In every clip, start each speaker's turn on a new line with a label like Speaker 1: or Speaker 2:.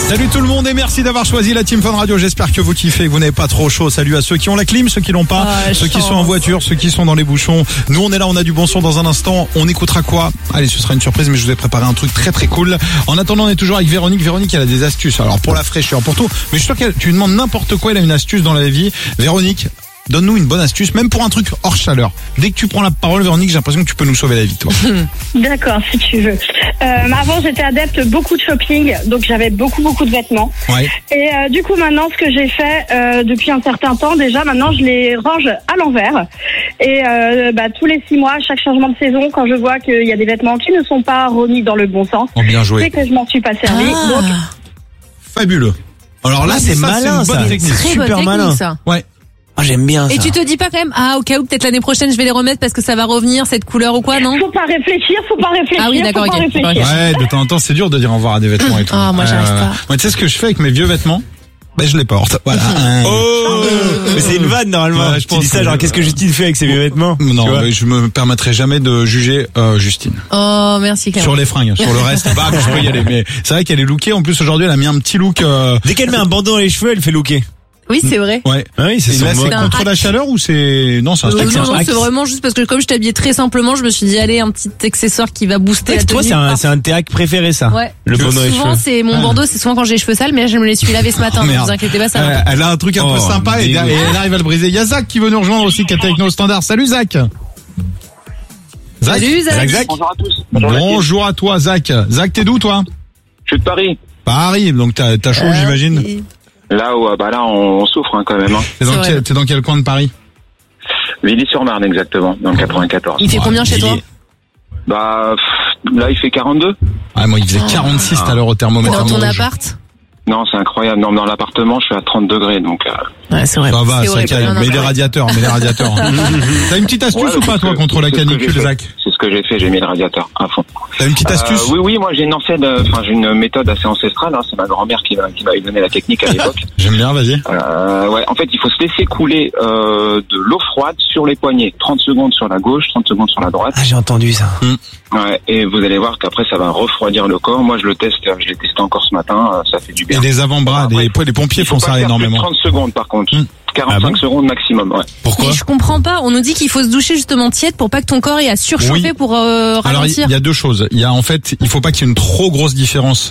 Speaker 1: Salut tout le monde et merci d'avoir choisi la Team Fun Radio. J'espère que vous kiffez, que vous n'avez pas trop chaud. Salut à ceux qui ont la clim, ceux qui l'ont pas, ceux qui sont en voiture, ceux qui sont dans les bouchons. Nous on est là, on a du bon son dans un instant. On écoutera quoi? Allez, ce sera une surprise, mais je vous ai préparé un truc très très cool. En attendant, on est toujours avec Véronique. Véronique, elle a des astuces. Alors pour la fraîcheur, pour tout. Mais je suis sûr que tu lui demandes n'importe quoi, elle a une astuce dans la vie. Véronique, donne-nous une bonne astuce, même pour un truc hors chaleur. Dès que tu prends la parole, Véronique, j'ai l'impression que tu peux nous sauver la vie, toi.
Speaker 2: D'accord, si tu veux. Avant, j'étais adepte beaucoup de shopping, donc j'avais beaucoup de vêtements.
Speaker 1: Ouais.
Speaker 2: Et du coup, maintenant, ce que j'ai fait depuis un certain temps, déjà, maintenant, je les range à l'envers. Et tous les 6 mois, à chaque changement de saison, quand je vois qu'il y a des vêtements qui ne sont pas remis dans le bon sens,
Speaker 1: bien joué.
Speaker 2: c'est que je m'en suis pas servi. Donc...
Speaker 1: Fabuleux. Alors là,
Speaker 3: c'est malin,
Speaker 1: c'est une bonne technique.
Speaker 4: Très
Speaker 3: Super
Speaker 4: bonne
Speaker 3: malin.
Speaker 4: technique, ça.
Speaker 1: Ouais.
Speaker 3: Ah, j'aime bien ça.
Speaker 4: Et tu te dis pas quand même, au cas où, peut-être l'année prochaine, je vais les remettre parce que ça va revenir, cette couleur ou quoi, non?
Speaker 2: Faut pas réfléchir.
Speaker 4: Ah oui, d'accord,
Speaker 2: faut pas
Speaker 4: ok.
Speaker 2: réfléchir.
Speaker 1: Ouais, de temps en temps, c'est dur de dire au revoir à des vêtements et tout.
Speaker 4: Ah, moi, j'arrive pas.
Speaker 1: Moi, tu sais ce que je fais avec mes vieux vêtements? Ben, je les porte. Voilà.
Speaker 3: Oh, mais c'est une vanne normalement.
Speaker 1: Ouais, je
Speaker 3: tu
Speaker 1: pense
Speaker 3: dis ça
Speaker 1: que-
Speaker 3: genre qu'est-ce que Justine fait avec ses vieux vêtements?
Speaker 1: Non,
Speaker 3: Tu vois
Speaker 1: mais je me permettrai jamais de juger Justine.
Speaker 4: Oh, merci, Clément.
Speaker 1: Sur les fringues, sur le reste, bah, je peux y aller. Mais c'est vrai qu'elle est lookée. En plus, aujourd'hui, elle a mis un petit look.
Speaker 3: Dès qu'elle met un bandeau dans les cheveux, elle fait looker.
Speaker 4: Oui, c'est vrai.
Speaker 1: Ouais.
Speaker 3: Ah oui, c'est
Speaker 1: Et
Speaker 3: son
Speaker 1: là,
Speaker 3: mode.
Speaker 1: c'est
Speaker 4: un
Speaker 1: contre
Speaker 4: hack.
Speaker 1: la chaleur ou c'est non, c'est un
Speaker 4: Non,
Speaker 1: truc.
Speaker 4: non, c'est vraiment juste parce que comme je t'habillais très simplement, je me suis dit, allez, un petit accessoire qui va booster la
Speaker 3: Toi,
Speaker 4: tenue.
Speaker 3: c'est un de tes hacks préférés, ça.
Speaker 4: Ouais.
Speaker 3: Le bandeau dans les
Speaker 4: Souvent,
Speaker 3: cheveux.
Speaker 4: c'est mon bandeau, c'est souvent quand j'ai les cheveux sales, mais là, je me les suis lavé ce matin, donc
Speaker 1: merde.
Speaker 4: vous inquiétez pas, ça va.
Speaker 1: Elle a un truc un peu
Speaker 3: Oh,
Speaker 1: sympa et
Speaker 3: dégueu.
Speaker 1: elle arrive à le briser. Il y a Zach qui veut nous rejoindre aussi, qui est avec nos standards. Salut Zach. Zach.
Speaker 4: Salut, Zach.
Speaker 3: Zach.
Speaker 5: Bonjour à tous.
Speaker 1: Bonjour à toi Zach. Zach, t'es d'où toi?
Speaker 5: Je suis de Paris.
Speaker 1: Paris, donc t'as chaud j'imagine.
Speaker 4: Et-
Speaker 5: Là où là on souffre quand même. Hein.
Speaker 1: T'es dans quel coin de Paris?
Speaker 5: Villiers-sur-Marne exactement, dans le 94.
Speaker 4: Il fait combien chez toi?
Speaker 5: Bah là il fait 42.
Speaker 1: Ah, moi il faisait 46 tout à l'heure au thermomètre.
Speaker 4: Dans ton
Speaker 1: rouge.
Speaker 4: appart?
Speaker 5: Non, c'est incroyable. Non, dans l'appartement, je suis à 30 degrés donc
Speaker 4: Ouais, c'est vrai.
Speaker 1: Ça va,
Speaker 4: C'est
Speaker 1: ça
Speaker 4: horrible.
Speaker 1: calme.
Speaker 4: Non, non,
Speaker 1: Mais les
Speaker 4: ouais.
Speaker 1: radiateurs. T'as une petite astuce
Speaker 5: Ouais,
Speaker 1: ou pas
Speaker 5: c'est
Speaker 1: toi
Speaker 5: ce que-
Speaker 1: contre la
Speaker 5: c'est ce que j'ai
Speaker 1: canicule
Speaker 5: fait.
Speaker 1: Zach?
Speaker 5: C'est ce que j'ai fait, j'ai mis le radiateur à fond.
Speaker 1: T'as une petite astuce?
Speaker 5: Oui, moi j'ai j'ai une méthode assez ancestrale, hein. C'est ma grand-mère qui m'avait donné la technique à l'époque.
Speaker 1: J'aime bien, vas-y.
Speaker 5: Ouais, en fait, il faut se laisser couler de l'eau froide sur les poignets. 30 secondes sur la gauche, 30 secondes sur la droite.
Speaker 3: Ah, j'ai entendu ça.
Speaker 5: Ouais, et vous allez voir qu'après ça va refroidir le corps. Moi je le teste, je l'ai testé encore ce matin, ça fait du bien.
Speaker 1: Et les avant-bras, les pompiers
Speaker 5: Il faut
Speaker 1: font
Speaker 5: pas
Speaker 1: ça
Speaker 5: faire plus de
Speaker 1: énormément.
Speaker 5: 30 secondes par contre. 45
Speaker 3: Ah bon
Speaker 5: secondes maximum, ouais.
Speaker 3: Pourquoi?
Speaker 4: Mais je comprends pas. On nous dit qu'il faut se doucher justement tiède pour pas que ton corps ait à surchauffer
Speaker 1: Oui.
Speaker 4: pour
Speaker 1: Alors
Speaker 4: ralentir.
Speaker 1: il y a deux choses. Il y a en fait, il faut pas qu'il y ait une trop grosse différence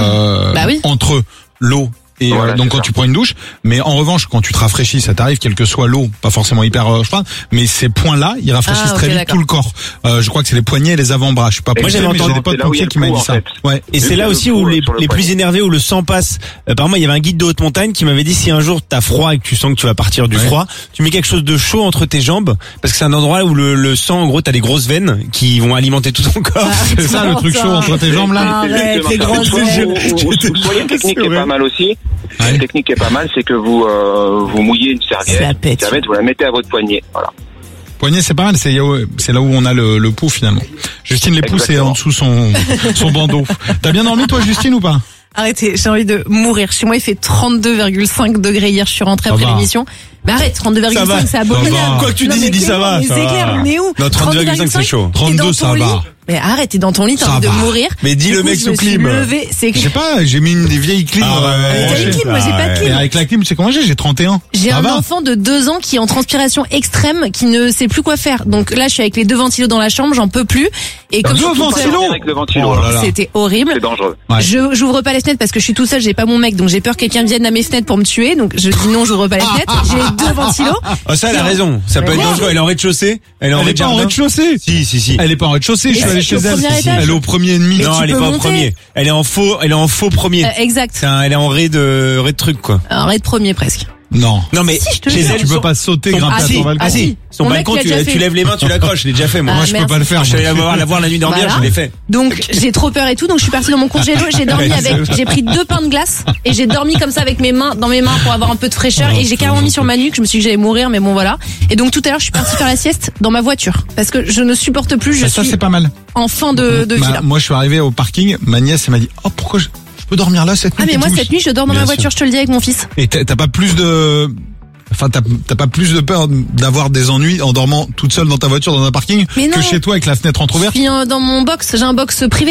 Speaker 4: Bah oui.
Speaker 1: entre l'eau et
Speaker 5: Voilà,
Speaker 1: donc
Speaker 5: c'est
Speaker 1: quand
Speaker 5: ça.
Speaker 1: tu prends une douche, mais en revanche quand tu te rafraîchis, ça t'arrive quelle que soit l'eau, pas forcément hyper froide, mais ces points-là, ils rafraîchissent
Speaker 4: Ah,
Speaker 1: très
Speaker 4: ok,
Speaker 1: vite
Speaker 4: d'accord.
Speaker 1: tout le corps. Je crois que c'est les poignets et les avant-bras. Je suis pas
Speaker 5: Moi,
Speaker 1: pompier,
Speaker 5: j'avais
Speaker 1: mais j'ai
Speaker 5: entendu,
Speaker 1: des potes
Speaker 5: c'est là où il y a
Speaker 1: pompiers
Speaker 5: le
Speaker 1: qui m'ont
Speaker 5: coup,
Speaker 1: dit
Speaker 5: en
Speaker 1: ça.
Speaker 5: fait.
Speaker 1: Ouais.
Speaker 3: Et c'est
Speaker 5: Le
Speaker 3: là
Speaker 5: coup
Speaker 3: aussi où
Speaker 5: sur le
Speaker 3: les plus
Speaker 5: poignet.
Speaker 3: énervés, où le sang passe. Apparemment, il y avait un guide de haute montagne qui m'avait dit si un jour t'as froid et que tu sens que tu vas partir du
Speaker 1: Ouais.
Speaker 3: froid, tu mets quelque chose de chaud entre tes jambes parce que c'est un endroit où le sang, en gros, t'as des grosses veines qui vont alimenter tout ton corps.
Speaker 1: C'est ça le truc chaud entre tes jambes là.
Speaker 4: Arrête, les grosses
Speaker 5: Soit
Speaker 4: veines.
Speaker 5: une technique qui est pas mal aussi.
Speaker 1: Ouais.
Speaker 5: Une technique qui est pas mal, c'est que vous mouillez une
Speaker 4: Ça
Speaker 5: serviette.
Speaker 4: pète.
Speaker 5: Une serviette, vous la mettez à votre poignet. Voilà.
Speaker 1: Poignet, c'est pas mal, c'est là où on a le pouls finalement. Justine, les pouls, c'est en dessous son bandeau. T'as bien dormi toi Justine ou pas?
Speaker 4: Arrêtez, j'ai envie de mourir. Chez moi, il fait 32,5 degrés hier. Je suis rentrée
Speaker 1: Ça
Speaker 4: après
Speaker 1: va.
Speaker 4: l'émission. Mais arrête, 32,5, c'est abominable.
Speaker 1: Ça va.
Speaker 3: Quoi que tu
Speaker 4: Non,
Speaker 3: dis,
Speaker 4: mais
Speaker 3: dis ça
Speaker 4: Clément,
Speaker 3: va.
Speaker 4: mais
Speaker 3: ça
Speaker 4: c'est
Speaker 3: va.
Speaker 4: clair, on est où?
Speaker 3: Non, 32,5 c'est chaud.
Speaker 4: T'es dans
Speaker 1: 32
Speaker 4: ton
Speaker 1: ça
Speaker 4: lit.
Speaker 1: va.
Speaker 4: Mais arrête, t'es dans ton lit, t'as
Speaker 1: Ça
Speaker 4: envie de
Speaker 1: va.
Speaker 4: mourir.
Speaker 3: Mais dis
Speaker 4: Du
Speaker 3: le
Speaker 4: coup,
Speaker 3: mec
Speaker 4: je
Speaker 3: sous
Speaker 4: me suis
Speaker 3: clim.
Speaker 4: levée, c'est
Speaker 1: Je sais pas, j'ai mis une vieille clim.
Speaker 3: Ah ouais.
Speaker 4: T'as une clim, moi j'ai pas de
Speaker 1: Et
Speaker 4: clim.
Speaker 1: avec la clim, tu sais comment j'ai 31.
Speaker 4: J'ai
Speaker 1: Ça
Speaker 4: un
Speaker 1: va.
Speaker 4: enfant de 2 ans qui est en transpiration extrême, qui ne sait plus quoi faire. Donc là, je suis avec les 2 ventilos dans la chambre, j'en peux plus. Et comme
Speaker 1: Deux
Speaker 4: je suis toute
Speaker 1: ventilos
Speaker 4: seule,
Speaker 5: Avec le ventilo,
Speaker 1: Oh là là.
Speaker 4: c'était horrible.
Speaker 5: c'est dangereux.
Speaker 1: Ouais.
Speaker 4: J'ouvre pas les fenêtres parce que je suis tout seul, j'ai pas mon mec, donc j'ai peur que quelqu'un vienne à mes fenêtres pour me tuer. Donc je dis non, j'ouvre pas les fenêtres. J'ai 2 ventilos.
Speaker 3: Ah, ça, elle a raison. Ça peut être
Speaker 4: Ouais.
Speaker 3: dangereux. Elle est en rez-de-chaussée. Elle est en
Speaker 1: Elle est pas en
Speaker 3: rez-de-jardin.
Speaker 1: rez-de-chaussée.
Speaker 3: Si.
Speaker 1: Elle est pas en rez-de-chaussée, je suis
Speaker 4: Et
Speaker 1: allé
Speaker 4: c'est
Speaker 1: chez
Speaker 4: au
Speaker 1: elle.
Speaker 4: premier étage.
Speaker 1: Elle est au premier et demi.
Speaker 4: Mais
Speaker 3: Non,
Speaker 4: tu
Speaker 3: elle est
Speaker 4: peux
Speaker 3: pas en
Speaker 4: monter.
Speaker 3: premier. Elle est en faux premier.
Speaker 4: Exact.
Speaker 3: Elle est en rez de truc, quoi.
Speaker 4: Un raid premier presque.
Speaker 1: Non.
Speaker 3: Non, mais
Speaker 4: Si, je te
Speaker 3: chez
Speaker 4: jure.
Speaker 3: elle,
Speaker 1: Tu peux pas sauter, grimper à
Speaker 4: si.
Speaker 1: ton balcon.
Speaker 4: Ah, si.
Speaker 3: Son
Speaker 4: Mon mec
Speaker 3: balcon,
Speaker 4: l'a déjà fait.
Speaker 3: tu lèves les mains, tu l'accroches. Je l'ai déjà fait, moi.
Speaker 1: Moi, je peux
Speaker 4: merci.
Speaker 1: pas le faire.
Speaker 3: Je suis allé la voir la nuit dernière,
Speaker 4: Voilà.
Speaker 3: je l'ai fait.
Speaker 4: Donc j'ai trop peur et tout, donc je suis partie dans mon congélo, j'ai dormi j'ai pris 2 pains de glace et j'ai dormi comme ça avec dans mes mains pour avoir un peu de fraîcheur et j'ai carrément mis sur ma nuque, je me suis dit que j'allais mourir mais bon voilà. Et donc tout à l'heure je suis partie faire la sieste dans ma voiture parce que je ne supporte plus, je
Speaker 1: Ça,
Speaker 4: suis
Speaker 1: c'est pas mal.
Speaker 4: en fin de vie là.
Speaker 1: Moi, je suis arrivé au parking. Ma nièce, elle m'a dit, oh, pourquoi je peux dormir là cette nuit?
Speaker 4: Ah mais moi
Speaker 1: et tout.
Speaker 4: cette nuit je dors dans
Speaker 1: Bien
Speaker 4: ma
Speaker 1: sûr.
Speaker 4: voiture, je te le dis avec mon fils.
Speaker 1: Et t'as pas plus de, enfin, t'as pas plus de peur d'avoir des ennuis en dormant toute seule dans ta voiture dans un parking
Speaker 4: Mais non.
Speaker 1: que chez toi avec la fenêtre
Speaker 4: Je
Speaker 1: entrouverte?
Speaker 4: suis dans mon box, j'ai un box privé quoi.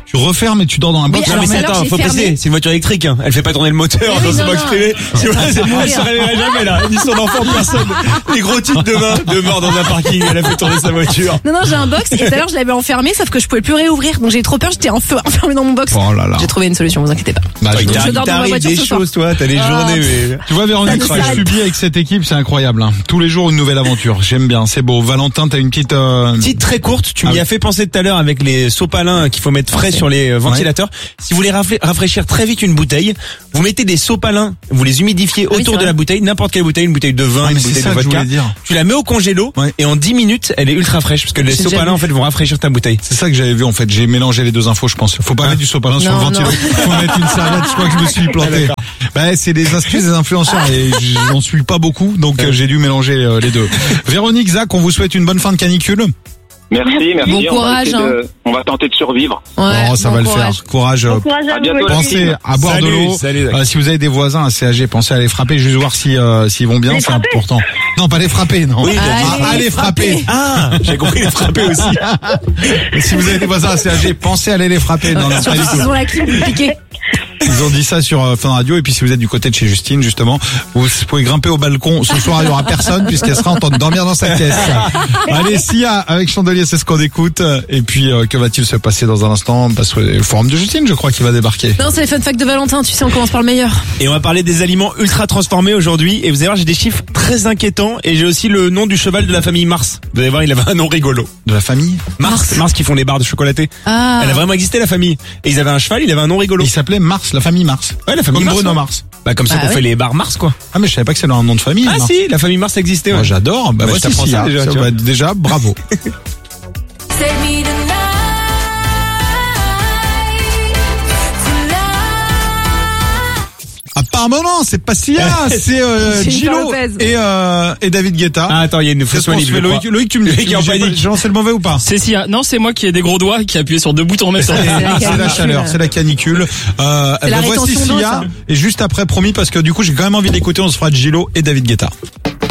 Speaker 1: Tu refermes et tu dors dans un box.
Speaker 4: Oui,
Speaker 3: Non, mais
Speaker 4: alors,
Speaker 3: attends,
Speaker 4: alors,
Speaker 3: faut
Speaker 4: j'ai fermé.
Speaker 3: préciser, c'est une voiture électrique, hein. Elle fait pas tourner le moteur
Speaker 4: Mais
Speaker 3: dans
Speaker 4: oui,
Speaker 3: ce
Speaker 4: non,
Speaker 3: box
Speaker 4: non.
Speaker 3: privé. Si vous elle
Speaker 4: mourir.
Speaker 3: se réveillerait jamais, là. Ni son enfant, personne. Les gros titres de mort dans un parking, elle a fait tourner sa voiture.
Speaker 4: Non, j'ai un box et tout à l'heure je l'avais enfermé, sauf que je pouvais plus réouvrir. Donc j'ai trop peur, j'étais enfermé dans mon box.
Speaker 1: Oh là là.
Speaker 4: J'ai trouvé une solution, vous inquiétez pas.
Speaker 1: Bah, je
Speaker 3: Il
Speaker 1: dois-
Speaker 4: je dors dans ma
Speaker 3: t'arrive
Speaker 4: voiture
Speaker 3: des
Speaker 4: ce soir.
Speaker 3: choses, toi, t'as des journées, mais...
Speaker 1: Tu vois, Véronique,
Speaker 4: Ça
Speaker 1: je
Speaker 4: s'arrête.
Speaker 1: subis avec cette équipe, c'est incroyable. Hein. Tous les jours, une nouvelle aventure. J'aime bien, c'est beau. Valentin, t'as une petite...
Speaker 3: Petite très courte, tu m'y as fait penser tout à l'heure avec les sopalins qu'il faut mettre frais sur les ventilateurs. Si vous voulez rafraîchir très vite une bouteille, vous mettez des sopalins, vous les humidifiez
Speaker 4: oui,
Speaker 3: autour
Speaker 4: c'est
Speaker 3: de la
Speaker 4: vrai.
Speaker 3: bouteille, n'importe quelle bouteille, une bouteille de vin,
Speaker 1: Ah,
Speaker 3: une
Speaker 1: mais c'est
Speaker 3: bouteille
Speaker 1: ça
Speaker 3: de
Speaker 1: que je
Speaker 3: vodka.
Speaker 1: voulais dire.
Speaker 3: Tu la mets au congélo
Speaker 1: Ouais.
Speaker 3: et en 10 minutes, elle est ultra fraîche parce que les
Speaker 4: J'ai déjà
Speaker 3: sopalins
Speaker 4: vu.
Speaker 3: en fait vont rafraîchir ta bouteille.
Speaker 1: C'est ça que j'avais vu en fait, j'ai mélangé les deux infos je pense. Faut pas mettre du sopalin sur le
Speaker 4: Non,
Speaker 1: ventilo.
Speaker 4: non.
Speaker 1: Faut mettre une serviette, je crois que je me suis planté. Bah, c'est des astuces des influenceurs et j'en suis pas beaucoup donc j'ai dû mélanger les deux. Véronique, Zach, on vous souhaite une bonne fin de canicule.
Speaker 5: Merci.
Speaker 4: Bon
Speaker 5: on va
Speaker 4: courage,
Speaker 5: essayer on va tenter de survivre.
Speaker 4: Ouais,
Speaker 1: Oh, ça
Speaker 4: bon
Speaker 1: va
Speaker 4: courage.
Speaker 1: le faire. Courage.
Speaker 2: Bon courage à
Speaker 5: À
Speaker 2: vous
Speaker 5: bientôt,
Speaker 2: aussi.
Speaker 1: Pensez à boire de l'eau.
Speaker 3: Salut, Zach.
Speaker 1: Si vous avez des voisins assez âgés, pensez à les frapper, juste voir si s'ils vont bien,
Speaker 2: Les
Speaker 1: c'est
Speaker 2: frapper
Speaker 1: important. Non, pas les frapper, non.
Speaker 3: Oui,
Speaker 1: à les frapper.
Speaker 3: Ah, j'ai compris les frapper aussi.
Speaker 1: Mais si vous avez des voisins assez âgés, pensez à aller les frapper. Non, non, pas du
Speaker 4: Surtout
Speaker 1: tout.
Speaker 4: s'ils ont la clim piquée.
Speaker 1: Ils ont dit ça sur Fun Radio. Et puis si vous êtes du côté de chez Justine, justement, vous pouvez grimper au balcon. Ce soir, il y aura personne puisqu'elle sera en train de dormir dans sa caisse. Allez, Sia avec Chandelier, c'est ce qu'on écoute. Et puis, que va-t-il se passer dans un instant? Parce que le forum de Justine, je crois, qui va débarquer.
Speaker 4: Non, c'est les fun facts de Valentin, tu sais, on commence par le meilleur.
Speaker 3: Et on va parler des aliments ultra transformés aujourd'hui. Et vous allez voir, j'ai des chiffres très inquiétants. Et j'ai aussi le nom du cheval de la famille Mars. Vous allez voir, il avait un nom rigolo.
Speaker 1: De la famille.
Speaker 3: Mars qui font les barres de chocolaté.
Speaker 4: Ah.
Speaker 3: Elle a vraiment existé, la famille. Et ils avaient un cheval, il avait un nom rigolo.
Speaker 1: Il s'appelait Mars, la famille Mars.
Speaker 3: Ouais, la famille
Speaker 1: Comme
Speaker 3: Mars.
Speaker 1: Bruno
Speaker 3: ouais.
Speaker 1: Mars.
Speaker 3: Bah, comme ça
Speaker 4: Bah
Speaker 3: qu'on
Speaker 4: ouais.
Speaker 3: fait les barres Mars, quoi.
Speaker 1: Ah, mais je savais pas que c'était un nom de famille.
Speaker 3: Ah
Speaker 1: Mars.
Speaker 3: si, la famille Mars existait, ouais.
Speaker 1: Moi, j'adore. Bah,
Speaker 3: Bah, je
Speaker 1: voici
Speaker 3: t'apprends ça
Speaker 1: Sia.
Speaker 3: déjà,
Speaker 1: Ça
Speaker 3: tu
Speaker 1: va
Speaker 3: vois.
Speaker 1: déjà, bravo. Apparemment non, c'est pas Sia, c'est
Speaker 4: Jennifer
Speaker 1: Gilo
Speaker 4: Lopez.
Speaker 1: et David Guetta.
Speaker 3: Ah, attends, il y a une
Speaker 1: Qu'est-ce
Speaker 3: fausse
Speaker 1: qu'on se
Speaker 3: manip,
Speaker 1: fait,
Speaker 3: je crois.
Speaker 1: Loïc, tu me dis,
Speaker 3: Loïc est en panique.
Speaker 1: j'ai lancé le mauvais ou pas?
Speaker 6: C'est Sia. Non, c'est moi qui ai des gros doigts et qui ai appuyé sur deux boutons en même temps.
Speaker 4: la
Speaker 1: C'est la
Speaker 4: canicule.
Speaker 1: chaleur, c'est la canicule.
Speaker 4: la
Speaker 1: Voici
Speaker 4: rétention d'eau,
Speaker 1: Sia
Speaker 4: ça.
Speaker 1: et juste après promis parce que du coup j'ai quand même envie d'écouter, on se fera de Gilo et David Guetta.